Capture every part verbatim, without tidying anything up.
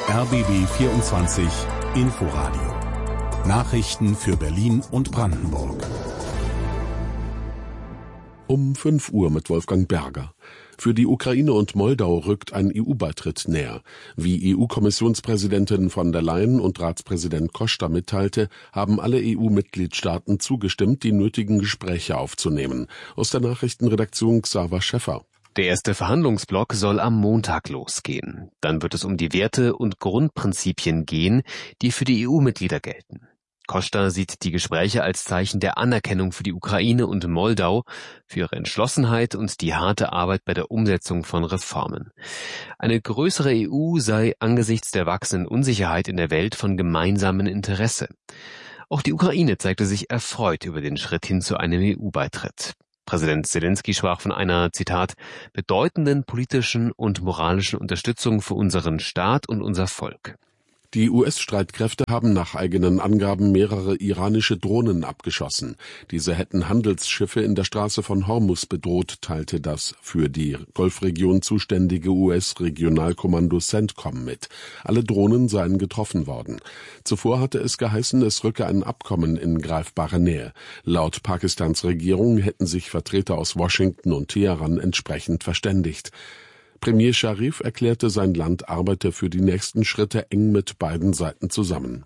R B B vierundzwanzig Inforadio. Nachrichten für Berlin und Brandenburg. Um fünf Uhr mit Wolfgang Berger. Für die Ukraine und Moldau rückt ein E U-Beitritt näher. Wie E U-Kommissionspräsidentin von der Leyen und Ratspräsident Costa mitteilte, haben alle E U-Mitgliedstaaten zugestimmt, die nötigen Gespräche aufzunehmen. Aus der Nachrichtenredaktion Xaver Schäffer. Der erste Verhandlungsblock soll am Montag losgehen. Dann wird es um die Werte und Grundprinzipien gehen, die für die E U-Mitglieder gelten. Costa sieht die Gespräche als Zeichen der Anerkennung für die Ukraine und Moldau, für ihre Entschlossenheit und die harte Arbeit bei der Umsetzung von Reformen. Eine größere E U sei angesichts der wachsenden Unsicherheit in der Welt von gemeinsamem Interesse. Auch die Ukraine zeigte sich erfreut über den Schritt hin zu einem E U-Beitritt. Präsident Zelensky sprach von einer, Zitat, bedeutenden politischen und moralischen Unterstützung für unseren Staat und unser Volk. Die U S-Streitkräfte haben nach eigenen Angaben mehrere iranische Drohnen abgeschossen. Diese hätten Handelsschiffe in der Straße von Hormuz bedroht, teilte das für die Golfregion zuständige U S-Regionalkommando CENTCOM mit. Alle Drohnen seien getroffen worden. Zuvor hatte es geheißen, es rücke ein Abkommen in greifbare Nähe. Laut Pakistans Regierung hätten sich Vertreter aus Washington und Teheran entsprechend verständigt. Premier Scharif erklärte, sein Land arbeite für die nächsten Schritte eng mit beiden Seiten zusammen.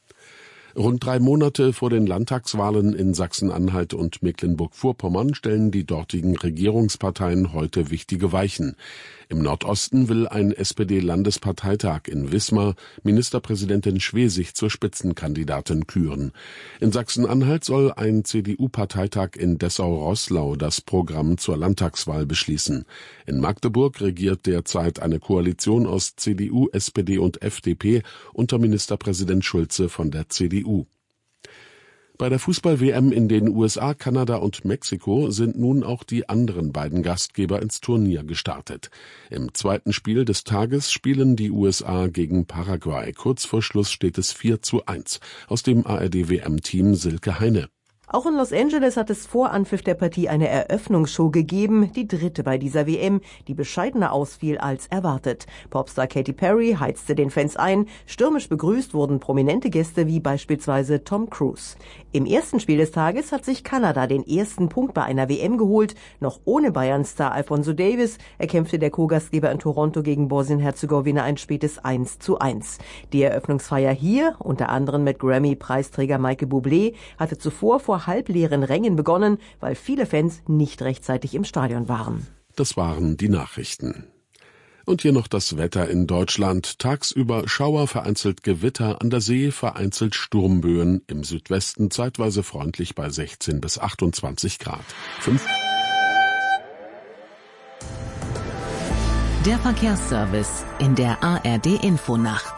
Rund drei Monate vor den Landtagswahlen in Sachsen-Anhalt und Mecklenburg-Vorpommern stellen die dortigen Regierungsparteien heute wichtige Weichen. Im Nordosten will ein S P D-Landesparteitag in Wismar Ministerpräsidentin Schwesig zur Spitzenkandidatin küren. In Sachsen-Anhalt soll ein C D U-Parteitag in Dessau-Roßlau das Programm zur Landtagswahl beschließen. In Magdeburg regiert derzeit eine Koalition aus C D U, S P D und F D P unter Ministerpräsident Schulze von der C D U. Bei der Fußball-W M in den U S A, Kanada und Mexiko sind nun auch die anderen beiden Gastgeber ins Turnier gestartet. Im zweiten Spiel des Tages spielen die U S A gegen Paraguay. Kurz vor Schluss steht es vier zu eins. Aus dem A R D-W M-Team Silke Heine. Auch in Los Angeles hat es vor Anpfiff der Partie eine Eröffnungsshow gegeben, die dritte bei dieser W M, die bescheidener ausfiel als erwartet. Popstar Katy Perry heizte den Fans ein, stürmisch begrüßt wurden prominente Gäste wie beispielsweise Tom Cruise. Im ersten Spiel des Tages hat sich Kanada den ersten Punkt bei einer W M geholt, noch ohne Bayern-Star Alphonso Davies erkämpfte der Co-Gastgeber in Toronto gegen Bosnien-Herzegowina ein spätes eins zu eins. Die Eröffnungsfeier hier, unter anderem mit Grammy-Preisträger Michael Bublé, hatte zuvor vor halbleeren Rängen begonnen, weil viele Fans nicht rechtzeitig im Stadion waren. Das waren die Nachrichten. Und hier noch das Wetter in Deutschland. Tagsüber Schauer, vereinzelt Gewitter, an der See vereinzelt Sturmböen, im Südwesten zeitweise freundlich bei sechzehn bis achtundzwanzig Grad. Fünf Der Verkehrsservice in der A R D-Infonacht.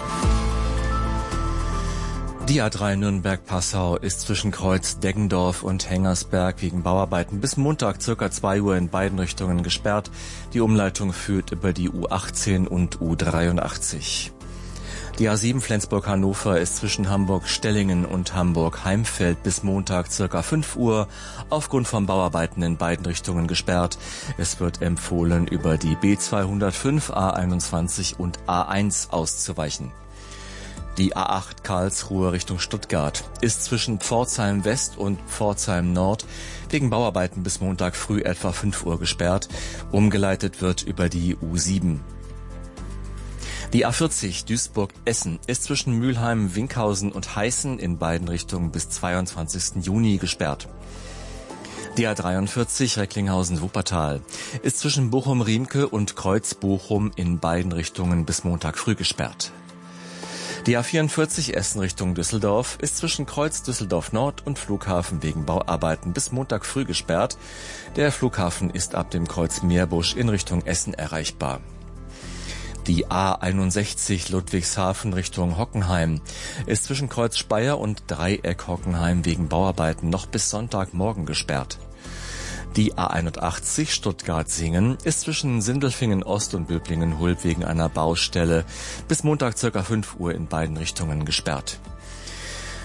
Die A drei Nürnberg-Passau ist zwischen Kreuz Deggendorf und Hengersberg wegen Bauarbeiten bis Montag circa zwei Uhr in beiden Richtungen gesperrt. Die Umleitung führt über die U achtzehn und U dreiundachtzig. Die A sieben Flensburg-Hannover ist zwischen Hamburg-Stellingen und Hamburg-Heimfeld bis Montag circa fünf Uhr aufgrund von Bauarbeiten in beiden Richtungen gesperrt. Es wird empfohlen, über die B zweihundertfünf, A einundzwanzig und A eins auszuweichen. Die A acht Karlsruhe Richtung Stuttgart ist zwischen Pforzheim West und Pforzheim Nord wegen Bauarbeiten bis Montag früh etwa fünf Uhr gesperrt. Umgeleitet wird über die U sieben. Die A vierzig Duisburg-Essen ist zwischen Mülheim, Winkhausen und Heißen in beiden Richtungen bis zweiundzwanzigsten Juni gesperrt. Die A dreiundvierzig Recklinghausen-Wuppertal ist zwischen Bochum-Riemke und Kreuz-Bochum in beiden Richtungen bis Montag früh gesperrt. Die A vierundvierzig Essen Richtung Düsseldorf ist zwischen Kreuz Düsseldorf Nord und Flughafen wegen Bauarbeiten bis Montag früh gesperrt. Der Flughafen ist ab dem Kreuz Meerbusch in Richtung Essen erreichbar. Die A einundsechzig Ludwigshafen Richtung Hockenheim ist zwischen Kreuz Speyer und Dreieck Hockenheim wegen Bauarbeiten noch bis Sonntagmorgen gesperrt. Die A einundachtzig Stuttgart-Singen ist zwischen Sindelfingen Ost und Böblingen-Hulb wegen einer Baustelle bis Montag ca. fünf Uhr in beiden Richtungen gesperrt.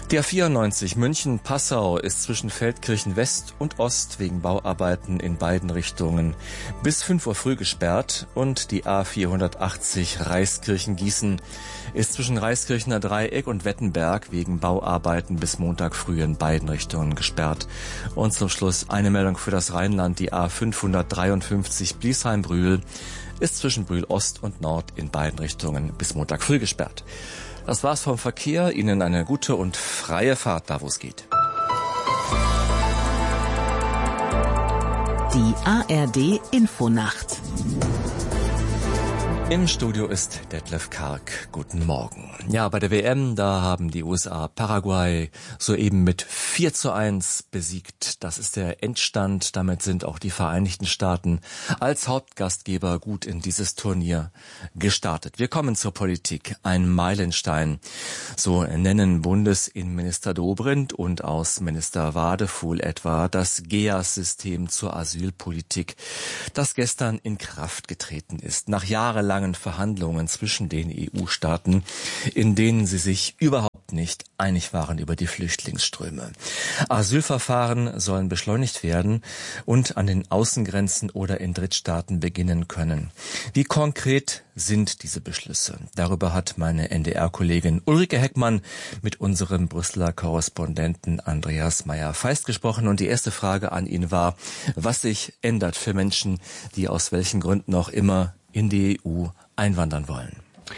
Die A vierundneunzig München-Passau ist zwischen Feldkirchen West und Ost wegen Bauarbeiten in beiden Richtungen bis fünf Uhr früh gesperrt und die A vierhundertachtzig Reiskirchen-Gießen ist zwischen Reiskirchener Dreieck und Wettenberg wegen Bauarbeiten bis Montag früh in beiden Richtungen gesperrt. Und zum Schluss eine Meldung für das Rheinland, die A fünfhundertdreiundfünfzig Bliesheim-Brühl ist zwischen Brühl Ost und Nord in beiden Richtungen bis Montag früh gesperrt. Das war's vom Verkehr. Ihnen eine gute und freie Fahrt, da wo es geht. Die A R D Infonacht. Im Studio ist Detlef Karg. Guten Morgen. Ja, bei der W M, da haben die U S A Paraguay soeben mit vier zu eins besiegt. Das ist der Endstand. Damit sind auch die Vereinigten Staaten als Hauptgastgeber gut in dieses Turnier gestartet. Wir kommen zur Politik. Ein Meilenstein. So nennen Bundesinnenminister Dobrindt und Außenminister Wadefuhl etwa das G E A S-System zur Asylpolitik, das gestern in Kraft getreten ist. Nach jahrelangen Verhandlungen zwischen den E U-Staaten, in denen sie sich überhaupt nicht einig waren über die Flüchtlingsströme. Asylverfahren sollen beschleunigt werden und an den Außengrenzen oder in Drittstaaten beginnen können. Wie konkret sind diese Beschlüsse? Darüber hat meine N D R-Kollegin Ulrike Heckmann mit unserem Brüsseler Korrespondenten Andreas Meyer-Feist gesprochen. Und die erste Frage an ihn war, was sich ändert für Menschen, die aus welchen Gründen auch immer in die E U einwandern wollen.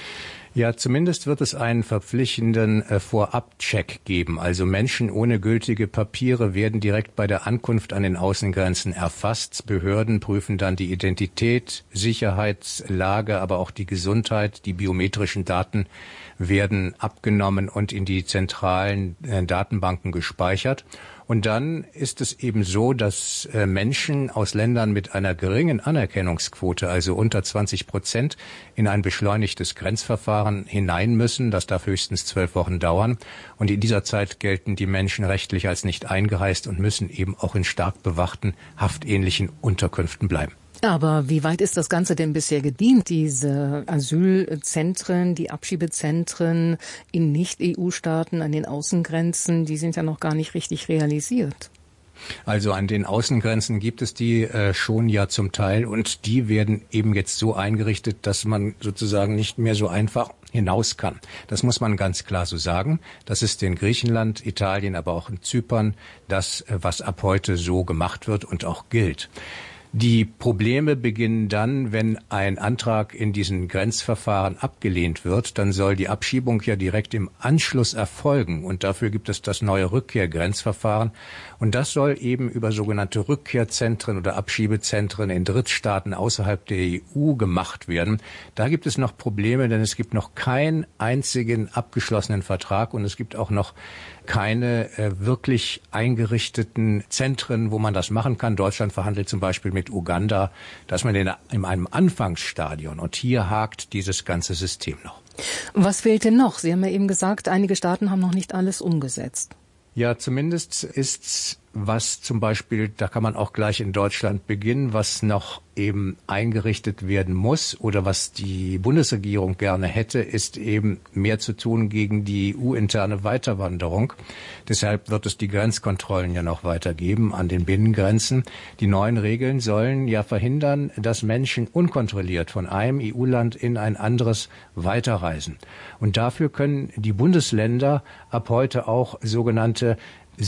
Ja, zumindest wird es einen verpflichtenden äh, Vorabcheck geben. Also Menschen ohne gültige Papiere werden direkt bei der Ankunft an den Außengrenzen erfasst. Behörden prüfen dann die Identität, Sicherheitslage, aber auch die Gesundheit. Die biometrischen Daten werden abgenommen und in die zentralen äh, Datenbanken gespeichert. Und dann ist es eben so, dass äh, Menschen aus Ländern mit einer geringen Anerkennungsquote, also unter zwanzig Prozent, in ein beschleunigtes Grenzverfahren hinein müssen. Das darf höchstens zwölf Wochen dauern. Und in dieser Zeit gelten die Menschen rechtlich als nicht eingereist und müssen eben auch in stark bewachten, haftähnlichen Unterkünften bleiben. Aber wie weit ist das Ganze denn bisher gedient, diese Asylzentren, die Abschiebezentren in Nicht-E U-Staaten an den Außengrenzen, die sind ja noch gar nicht richtig realisiert. Also an den Außengrenzen gibt es die äh, schon ja zum Teil und die werden eben jetzt so eingerichtet, dass man sozusagen nicht mehr so einfach hinaus kann. Das muss man ganz klar so sagen. Das ist in Griechenland, Italien, aber auch in Zypern das, äh, was ab heute so gemacht wird und auch gilt. Die Probleme beginnen dann, wenn ein Antrag in diesen Grenzverfahren abgelehnt wird, dann soll die Abschiebung ja direkt im Anschluss erfolgen und dafür gibt es das neue Rückkehrgrenzverfahren und das soll eben über sogenannte Rückkehrzentren oder Abschiebezentren in Drittstaaten außerhalb der E U gemacht werden. Da gibt es noch Probleme, denn es gibt noch keinen einzigen abgeschlossenen Vertrag und es gibt auch noch keine äh, wirklich eingerichteten Zentren, wo man das machen kann. Deutschland verhandelt zum Beispiel mit Uganda, dass man in, in einem Anfangsstadion und hier hakt dieses ganze System noch. Was fehlt denn noch? Sie haben ja eben gesagt, einige Staaten haben noch nicht alles umgesetzt. Ja, zumindest ist was zum Beispiel, da kann man auch gleich in Deutschland beginnen, was noch eben eingerichtet werden muss oder was die Bundesregierung gerne hätte, ist eben mehr zu tun gegen die E U-interne Weiterwanderung. Deshalb wird es die Grenzkontrollen ja noch weitergeben an den Binnengrenzen. Die neuen Regeln sollen ja verhindern, dass Menschen unkontrolliert von einem E U-Land in ein anderes weiterreisen. Und dafür können die Bundesländer ab heute auch sogenannte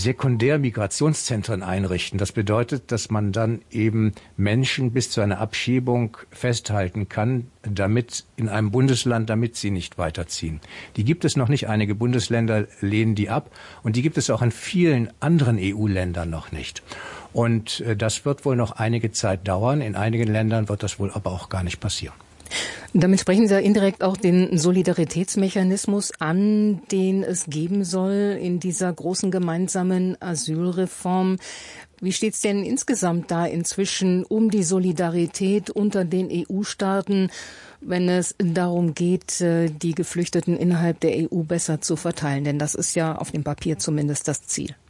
Sekundärmigrationszentren einrichten. Das bedeutet, dass man dann eben Menschen bis zu einer Abschiebung festhalten kann, damit in einem Bundesland, damit sie nicht weiterziehen. Die gibt es noch nicht. Einige Bundesländer lehnen die ab und die gibt es auch in vielen anderen E U-Ländern noch nicht. Und das wird wohl noch einige Zeit dauern. In einigen Ländern wird das wohl aber auch gar nicht passieren. Damit sprechen Sie ja indirekt auch den Solidaritätsmechanismus an, den es geben soll in dieser großen gemeinsamen Asylreform. Wie steht's denn insgesamt da inzwischen um die Solidarität unter den E U-Staaten, wenn es darum geht, die Geflüchteten innerhalb der E U besser zu verteilen? Denn das ist ja auf dem Papier zumindest das Ziel.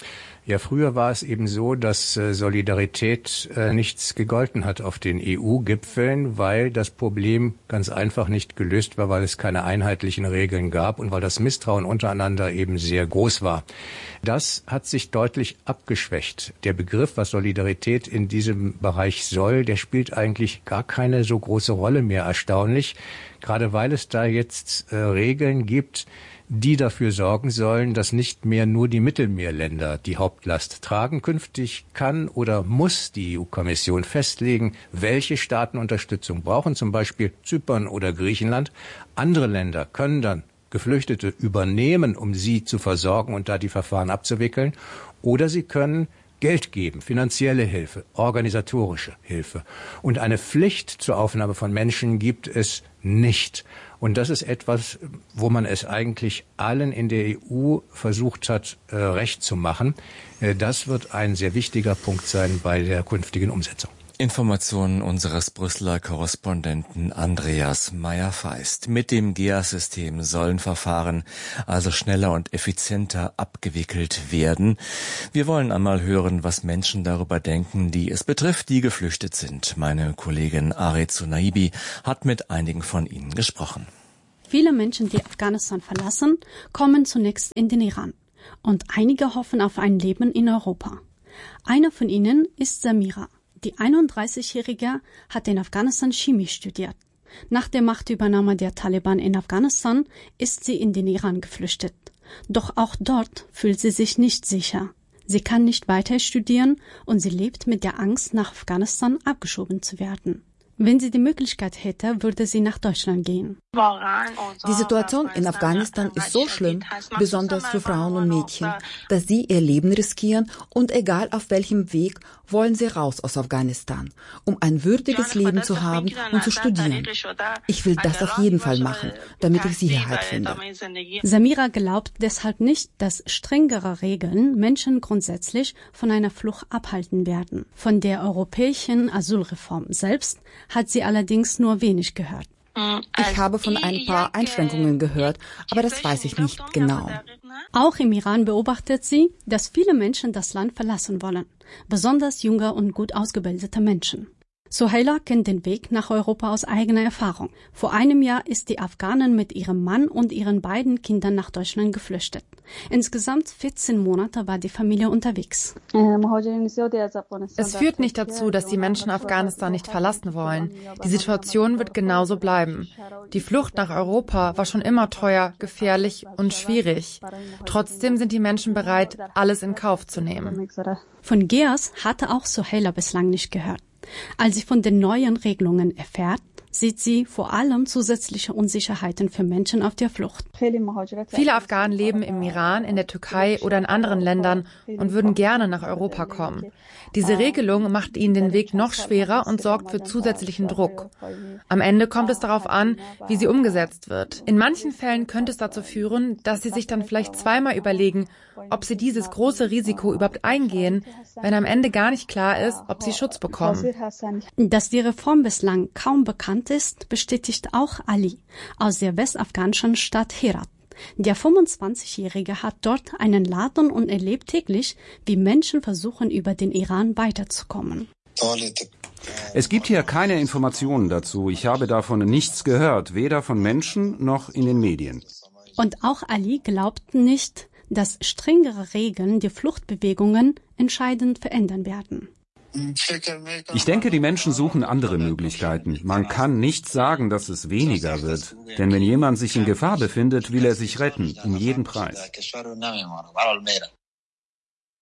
Ja, früher war es eben so, dass äh, Solidarität äh, nichts gegolten hat auf den E U-Gipfeln, weil das Problem ganz einfach nicht gelöst war, weil es keine einheitlichen Regeln gab und weil das Misstrauen untereinander eben sehr groß war. Das hat sich deutlich abgeschwächt. Der Begriff, was Solidarität in diesem Bereich soll, der spielt eigentlich gar keine so große Rolle mehr, erstaunlich, gerade weil es da jetzt äh, Regeln gibt, die dafür sorgen sollen, dass nicht mehr nur die Mittelmeerländer die Hauptlast tragen. Künftig kann oder muss die E U-Kommission festlegen, welche Staaten Unterstützung brauchen, zum Beispiel Zypern oder Griechenland. Andere Länder können dann Geflüchtete übernehmen, um sie zu versorgen und da die Verfahren abzuwickeln. Oder sie können Geld geben, finanzielle Hilfe, organisatorische Hilfe. Und eine Pflicht zur Aufnahme von Menschen gibt es nicht. Und das ist etwas, wo man es eigentlich allen in der E U versucht hat, äh, recht zu machen. Äh, das wird ein sehr wichtiger Punkt sein bei der künftigen Umsetzung. Informationen unseres Brüsseler Korrespondenten Andreas Meyer-Feist. Mit dem G E A-System sollen Verfahren also schneller und effizienter abgewickelt werden. Wir wollen einmal hören, was Menschen darüber denken, die es betrifft, die geflüchtet sind. Meine Kollegin Arezu Naibi hat mit einigen von ihnen gesprochen. Viele Menschen, die Afghanistan verlassen, kommen zunächst in den Iran. Und einige hoffen auf ein Leben in Europa. Einer von ihnen ist Samira. Die einunddreißigjährige hat in Afghanistan Chemie studiert. Nach der Machtübernahme der Taliban in Afghanistan ist sie in den Iran geflüchtet. Doch auch dort fühlt sie sich nicht sicher. Sie kann nicht weiter studieren und sie lebt mit der Angst, nach Afghanistan abgeschoben zu werden. Wenn sie die Möglichkeit hätte, würde sie nach Deutschland gehen. Die Situation in Afghanistan ist so schlimm, besonders für Frauen und Mädchen, dass sie ihr Leben riskieren und egal auf welchem Weg wollen sie raus aus Afghanistan, um ein würdiges Leben zu haben und zu studieren. Ich will das auf jeden Fall machen, damit ich Sicherheit finde. Samira glaubt deshalb nicht, dass strengere Regeln Menschen grundsätzlich von einer Flucht abhalten werden. Von der europäischen Asylreform selbst hat sie allerdings nur wenig gehört. Ich habe von ein paar Einschränkungen gehört, aber das weiß ich nicht genau. Auch im Iran beobachtet sie, dass viele Menschen das Land verlassen wollen, besonders junge und gut ausgebildete Menschen. Sohaila kennt den Weg nach Europa aus eigener Erfahrung. Vor einem Jahr ist die Afghanin mit ihrem Mann und ihren beiden Kindern nach Deutschland geflüchtet. Insgesamt vierzehn Monate war die Familie unterwegs. Es führt nicht dazu, dass die Menschen Afghanistan nicht verlassen wollen. Die Situation wird genauso bleiben. Die Flucht nach Europa war schon immer teuer, gefährlich und schwierig. Trotzdem sind die Menschen bereit, alles in Kauf zu nehmen. Von G E A S hatte auch Sohaila bislang nicht gehört. Als sie von den neuen Regelungen erfährt, sieht sie vor allem zusätzliche Unsicherheiten für Menschen auf der Flucht. Viele Afghanen leben im Iran, in der Türkei oder in anderen Ländern und würden gerne nach Europa kommen. Diese Regelung macht ihnen den Weg noch schwerer und sorgt für zusätzlichen Druck. Am Ende kommt es darauf an, wie sie umgesetzt wird. In manchen Fällen könnte es dazu führen, dass sie sich dann vielleicht zweimal überlegen, ob sie dieses große Risiko überhaupt eingehen, wenn am Ende gar nicht klar ist, ob sie Schutz bekommen. Dass die Reform bislang kaum bekannt ist, bestätigt auch Ali aus der westafghanischen Stadt Herat. Der fünfundzwanzigjährige hat dort einen Laden und erlebt täglich, wie Menschen versuchen, über den Iran weiterzukommen. Es gibt hier keine Informationen dazu. Ich habe davon nichts gehört, weder von Menschen noch in den Medien. Und auch Ali glaubt nicht, dass strengere Regeln die Fluchtbewegungen entscheidend verändern werden. Ich denke, die Menschen suchen andere Möglichkeiten. Man kann nicht sagen, dass es weniger wird. Denn wenn jemand sich in Gefahr befindet, will er sich retten, um jeden Preis.